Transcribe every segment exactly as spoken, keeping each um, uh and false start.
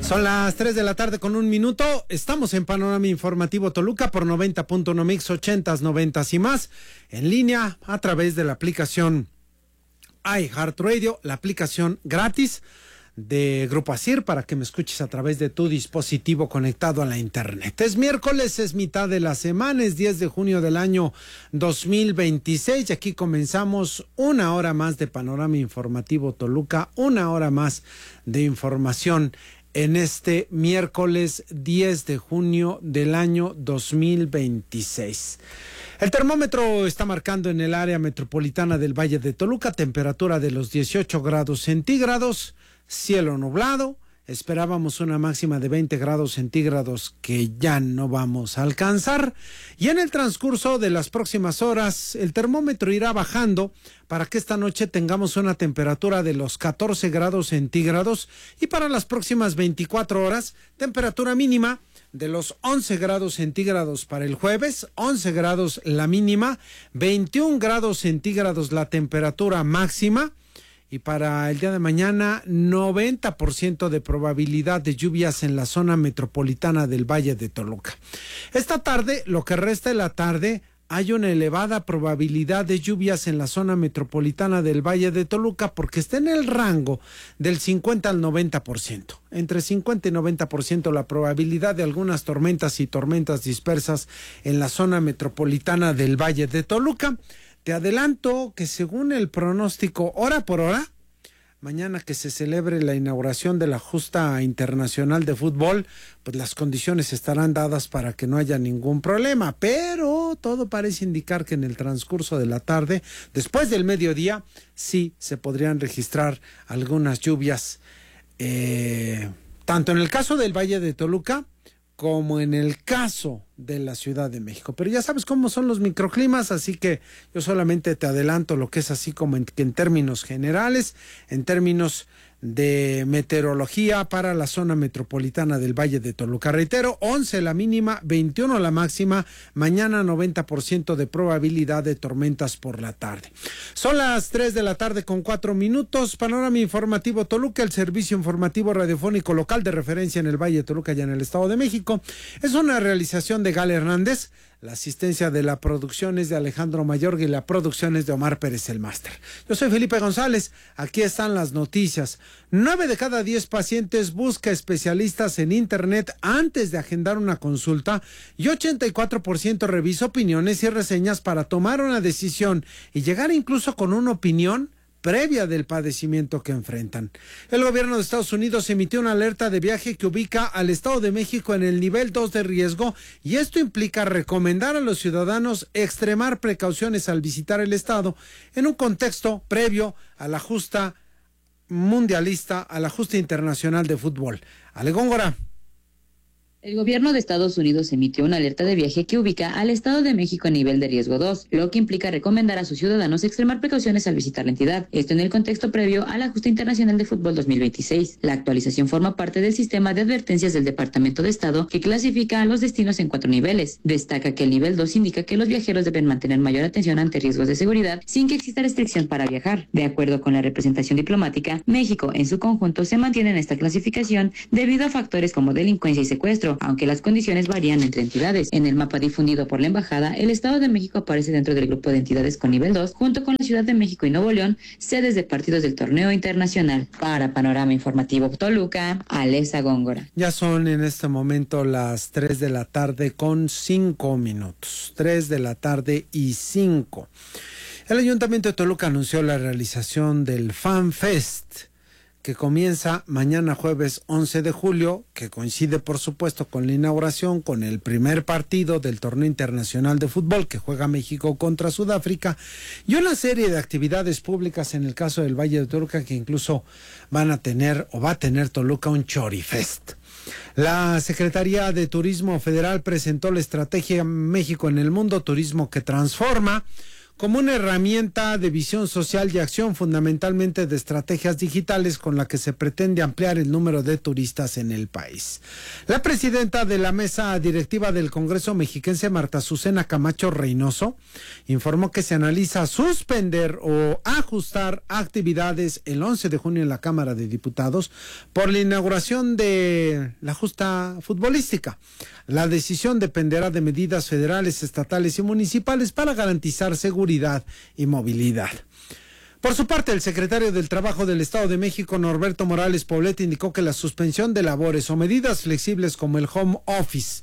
Son las tres de la tarde con un minuto. Estamos en Panorama Informativo Toluca por noventa punto uno Mix, ochentas, noventas y más. En línea a través de la aplicación iHeartRadio, la aplicación gratis de Grupo Asir para que me escuches a través de tu dispositivo conectado a la internet. Es miércoles, es mitad de la semana, es diez de junio del año dos mil veintiséis y aquí comenzamos una hora más de Panorama Informativo Toluca, una hora más de información en este miércoles diez de junio del año dos mil veintiséis. El termómetro está marcando en el área metropolitana del Valle de Toluca temperatura de los dieciocho grados centígrados, cielo nublado. Esperábamos una máxima de veinte grados centígrados que ya no vamos a alcanzar. Y en el transcurso de las próximas horas, el termómetro irá bajando para que esta noche tengamos una temperatura de los catorce grados centígrados. Y para las próximas veinticuatro horas, temperatura mínima de los once grados centígrados para el jueves, once grados la mínima, veintiún grados centígrados la temperatura máxima. Y para el día de mañana, noventa por ciento de probabilidad de lluvias en la zona metropolitana del Valle de Toluca. Esta tarde, lo que resta de la tarde, hay una elevada probabilidad de lluvias en la zona metropolitana del Valle de Toluca porque está en el rango del cincuenta al noventa por ciento. Entre cincuenta y noventa por ciento la probabilidad de algunas tormentas y tormentas dispersas en la zona metropolitana del Valle de Toluca. Te adelanto que según el pronóstico hora por hora, mañana que se celebre la inauguración de la Justa Internacional de Fútbol, pues las condiciones estarán dadas para que no haya ningún problema, pero todo parece indicar que en el transcurso de la tarde, después del mediodía, sí se podrían registrar algunas lluvias, eh, tanto en el caso del Valle de Toluca, como en el caso de la Ciudad de México. Pero ya sabes cómo son los microclimas, así que yo solamente te adelanto lo que es así como en, en términos generales, en términos de meteorología para la zona metropolitana del Valle de Toluca. Reitero, once la mínima, veintiuno la máxima, mañana noventa por ciento de probabilidad de tormentas por la tarde. Son las tres de la tarde con cuatro minutos, Panorama Informativo Toluca, el servicio informativo radiofónico local de referencia en el Valle de Toluca y en el Estado de México. Es una realización de Gal Hernández. La asistencia de la producción es de Alejandro Mayorga y la producción es de Omar Pérez, el máster. Yo soy Felipe González, aquí están las noticias. Nueve de cada diez pacientes busca especialistas en internet antes de agendar una consulta y ochenta y cuatro por ciento revisa opiniones y reseñas para tomar una decisión y llegar incluso con una opinión previa del padecimiento que enfrentan. El gobierno de Estados Unidos emitió una alerta de viaje que ubica al Estado de México en el nivel dos de riesgo y esto implica recomendar a los ciudadanos extremar precauciones al visitar el Estado en un contexto previo a la justa mundialista, a la justa internacional de fútbol. Ale Góngora. El gobierno de Estados Unidos emitió una alerta de viaje que ubica al Estado de México en nivel de riesgo dos, lo que implica recomendar a sus ciudadanos extremar precauciones al visitar la entidad. Esto en el contexto previo a la Justa Internacional de Fútbol dos mil veintiséis. La actualización forma parte del sistema de advertencias del Departamento de Estado que clasifica a los destinos en cuatro niveles. Destaca que el nivel dos indica que los viajeros deben mantener mayor atención ante riesgos de seguridad sin que exista restricción para viajar. De acuerdo con la representación diplomática, México en su conjunto se mantiene en esta clasificación debido a factores como delincuencia y secuestro, aunque las condiciones varían entre entidades. En el mapa difundido por la Embajada, el Estado de México aparece dentro del grupo de entidades con nivel dos, junto con la Ciudad de México y Nuevo León, sedes de partidos del torneo internacional. Para Panorama Informativo Toluca, Alesa Góngora. Ya son en este momento las tres de la tarde con cinco minutos. tres de la tarde y cinco. El Ayuntamiento de Toluca anunció la realización del Fan Fest, que comienza mañana jueves once de julio, que coincide por supuesto con la inauguración, con el primer partido del torneo internacional de fútbol que juega México contra Sudáfrica, y una serie de actividades públicas en el caso del Valle de Toluca que incluso van a tener o va a tener Toluca un Chorifest. La Secretaría de Turismo Federal presentó la estrategia México en el Mundo, Turismo que Transforma, como una herramienta de visión social y acción, fundamentalmente de estrategias digitales, con la que se pretende ampliar el número de turistas en el país. La presidenta de la mesa directiva del Congreso mexiquense, Marta Azucena Camacho Reynoso, informó que se analiza suspender o ajustar actividades el once de junio en la Cámara de Diputados por la inauguración de la justa futbolística. La decisión dependerá de medidas federales, estatales y municipales para garantizar seguridad y movilidad. Por su parte, el secretario del Trabajo del Estado de México, Norberto Morales Poblete, indicó que la suspensión de labores o medidas flexibles como el home office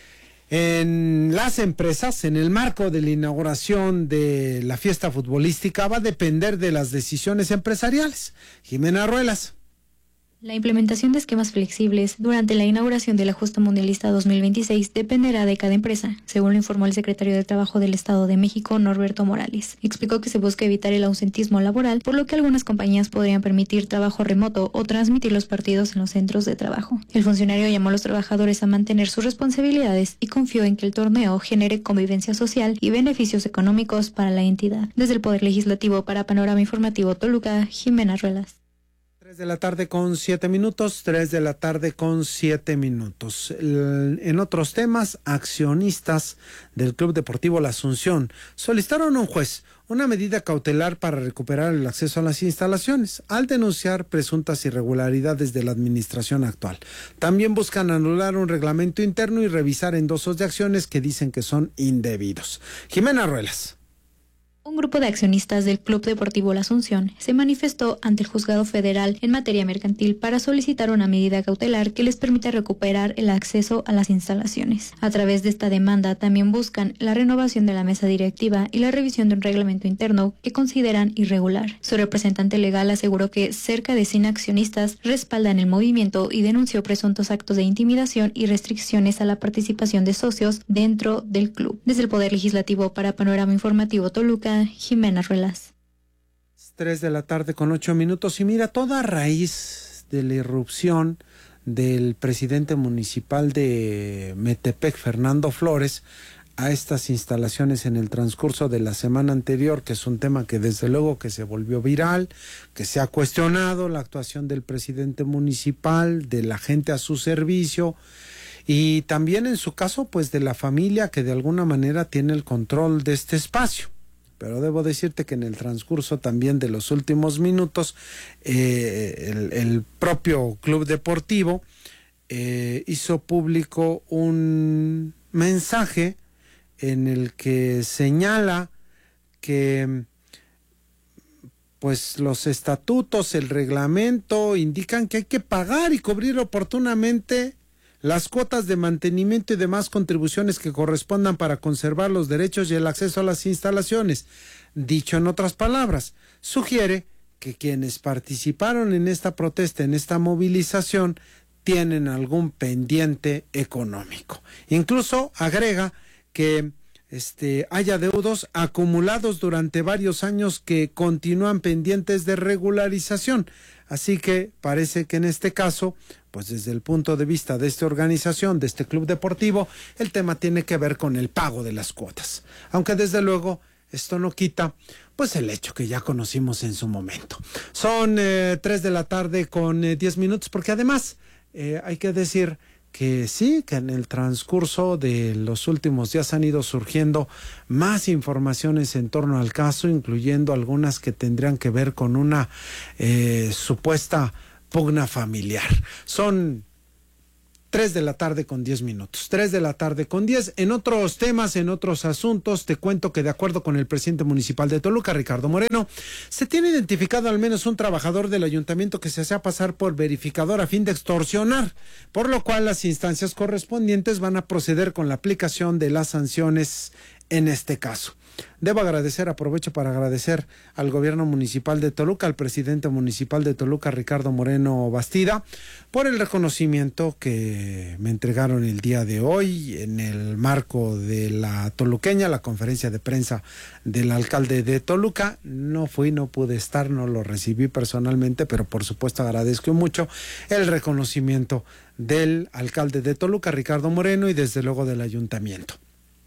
en las empresas, en el marco de la inauguración de la fiesta futbolística, va a depender de las decisiones empresariales. Jimena Ruelas. La implementación de esquemas flexibles durante la inauguración de la Justa Mundialista dos mil veintiséis dependerá de cada empresa, según lo informó el secretario del Trabajo del Estado de México, Norberto Morales. Explicó que se busca evitar el ausentismo laboral, por lo que algunas compañías podrían permitir trabajo remoto o transmitir los partidos en los centros de trabajo. El funcionario llamó a los trabajadores a mantener sus responsabilidades y confió en que el torneo genere convivencia social y beneficios económicos para la entidad. Desde el Poder Legislativo, para Panorama Informativo Toluca, Jimena Ruelas. tres de la tarde con siete minutos, tres de la tarde con siete minutos. El, en otros temas, accionistas del Club Deportivo La Asunción solicitaron a un juez una medida cautelar para recuperar el acceso a las instalaciones, al denunciar presuntas irregularidades de la administración actual. También buscan anular un reglamento interno y revisar endosos de acciones que dicen que son indebidos. Jimena Ruelas. Un grupo de accionistas del Club Deportivo La Asunción se manifestó ante el Juzgado Federal en materia mercantil para solicitar una medida cautelar que les permita recuperar el acceso a las instalaciones. A través de esta demanda también buscan la renovación de la mesa directiva y la revisión de un reglamento interno que consideran irregular. Su representante legal aseguró que cerca de cien accionistas respaldan el movimiento y denunció presuntos actos de intimidación y restricciones a la participación de socios dentro del club. Desde el Poder Legislativo, para Panorama Informativo Toluca, Jimena Ruelas. Tres de la tarde con ocho minutos. Y mira, toda raíz de la irrupción del presidente municipal de Metepec, Fernando Flores, a estas instalaciones en el transcurso de la semana anterior, que es un tema que desde luego que se volvió viral, que se ha cuestionado la actuación del presidente municipal, de la gente a su servicio, y también en su caso pues de la familia que de alguna manera tiene el control de este espacio. Pero debo decirte que en el transcurso también de los últimos minutos, eh, el, el propio club deportivo eh, hizo público un mensaje en el que señala que pues los estatutos, el reglamento indican que hay que pagar y cubrir oportunamente las cuotas de mantenimiento y demás contribuciones que correspondan para conservar los derechos y el acceso a las instalaciones. Dicho en otras palabras, sugiere que quienes participaron en esta protesta, en esta movilización, tienen algún pendiente económico. Incluso agrega que este, haya deudos acumulados durante varios años que continúan pendientes de regularización. Así que parece que en este caso, pues desde el punto de vista de esta organización, de este club deportivo, el tema tiene que ver con el pago de las cuotas. Aunque desde luego esto no quita pues el hecho que ya conocimos en su momento. Son eh, tres de la tarde con eh, diez minutos, porque además eh, hay que decir que sí, que en el transcurso de los últimos días han ido surgiendo más informaciones en torno al caso, incluyendo algunas que tendrían que ver con una eh, supuesta pugna familiar. Son tres de la tarde con diez minutos, tres de la tarde con diez. En otros temas, en otros asuntos, te cuento que de acuerdo con el presidente municipal de Toluca, Ricardo Moreno, se tiene identificado al menos un trabajador del ayuntamiento que se hacía pasar por verificador a fin de extorsionar, por lo cual las instancias correspondientes van a proceder con la aplicación de las sanciones en este caso. Debo agradecer, aprovecho para agradecer al gobierno municipal de Toluca, al presidente municipal de Toluca, Ricardo Moreno Bastida, por el reconocimiento que me entregaron el día de hoy en el marco de la toluqueña, la conferencia de prensa del alcalde de Toluca. No fui, no pude estar, no lo recibí personalmente, pero por supuesto agradezco mucho el reconocimiento del alcalde de Toluca, Ricardo Moreno, y desde luego del ayuntamiento.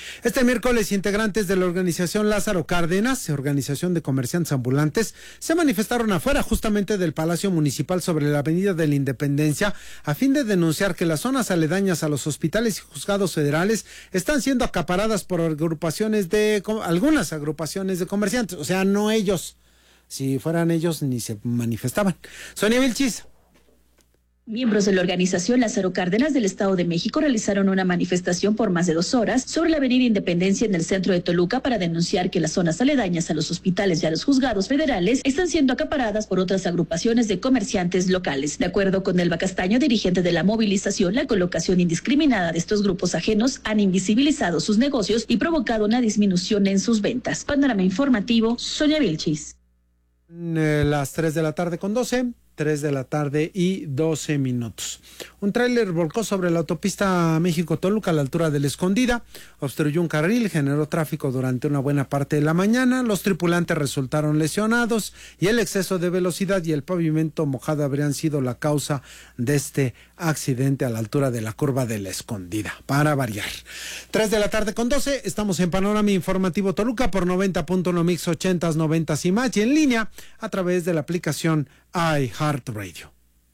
Este miércoles, integrantes de la organización Lázaro Cárdenas, organización de comerciantes ambulantes, se manifestaron afuera justamente del Palacio Municipal sobre la Avenida de la Independencia a fin de denunciar que las zonas aledañas a los hospitales y juzgados federales están siendo acaparadas por agrupaciones de, algunas agrupaciones de comerciantes, o sea, no ellos. Si fueran ellos ni se manifestaban. Sonia Vilchis. Miembros de la organización Lázaro Cárdenas del Estado de México realizaron una manifestación por más de dos horas sobre la avenida Independencia en el centro de Toluca para denunciar que las zonas aledañas a los hospitales y a los juzgados federales están siendo acaparadas por otras agrupaciones de comerciantes locales. De acuerdo con Elba Castaño, dirigente de la movilización, la colocación indiscriminada de estos grupos ajenos han invisibilizado sus negocios y provocado una disminución en sus ventas. Panorama informativo, Sonia Vilchis. Eh, las tres de la tarde con doce. tres de la tarde y doce minutos. Un tráiler volcó sobre la autopista México-Toluca a la altura de La Escondida, obstruyó un carril, generó tráfico durante una buena parte de la mañana, los tripulantes resultaron lesionados y el exceso de velocidad y el pavimento mojado habrían sido la causa de este accidente a la altura de la curva de La Escondida, para variar. tres de la tarde con doce, estamos en Panorama Informativo Toluca por noventa punto uno Mix ochentas, noventas y más y en línea a través de la aplicación iHeartRadio.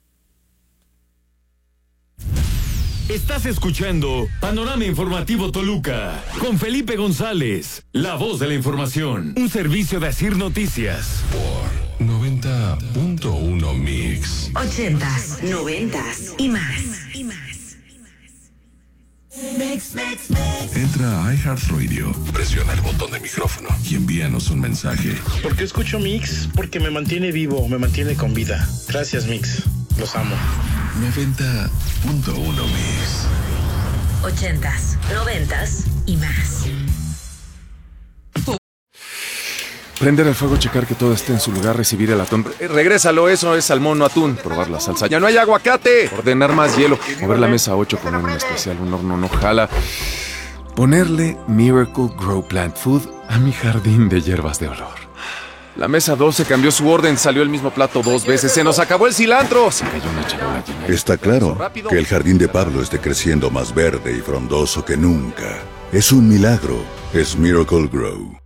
Estás escuchando Panorama Informativo Toluca con Felipe González, la voz de la información, un servicio de Asir Noticias. Por noventa punto uno Mix. Ochentas, noventas y más. Entra a iHeartRadio, presiona el botón de micrófono y envíanos un mensaje. ¿Por qué escucho Mix? Porque me mantiene vivo, me mantiene con vida. Gracias, Mix. Los amo. noventa punto uno Mix. Ochentas, noventas y más. Prender el fuego, checar que todo esté en su lugar, recibir el atún. Eh, regrésalo, eso es salmón, no atún. Probar la salsa. ¡Ya no hay aguacate! Ordenar más hielo. Mover la mesa a ocho, poner un especial, un horno no jala. Ponerle Miracle Grow Plant Food a mi jardín de hierbas de olor. La mesa doce cambió su orden, salió el mismo plato dos veces. ¡Se nos acabó el cilantro! Se cayó una charola llena. Está claro que el jardín de Pablo esté creciendo más verde y frondoso que nunca. Es un milagro. Es Miracle Grow.